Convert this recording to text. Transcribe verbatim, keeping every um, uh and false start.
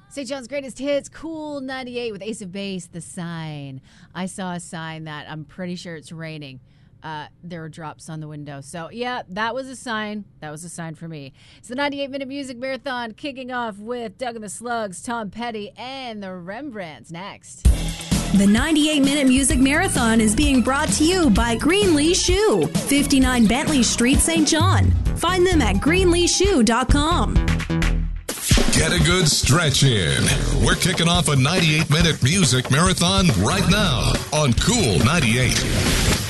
Saint John's Greatest Hits, Cool ninety-eight with Ace of Base, The Sign. I saw a sign that I'm pretty sure it's raining. Uh, there were drops on the window. So, yeah, that was a sign. That was a sign for me. It's the ninety-eight minute Music Marathon kicking off with Doug and the Slugs, Tom Petty, and the Rembrandts next. The ninety-eight minute Music Marathon is being brought to you by Greenlee Shoe, fifty-nine Bentley Street, Saint John. Find them at greenlee shoe dot com. Get a good stretch in. We're kicking off a ninety-eight minute music marathon right now on Cool ninety-eight.